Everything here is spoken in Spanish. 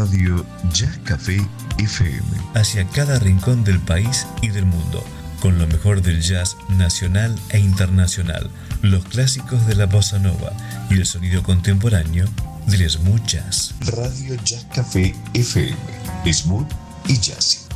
Radio Jazz Café FM. Hacia cada rincón del país y del mundo, con lo mejor del jazz nacional e internacional, los clásicos de la bossa nova y el sonido contemporáneo del smooth jazz. Radio Jazz Café FM, smooth y jazz.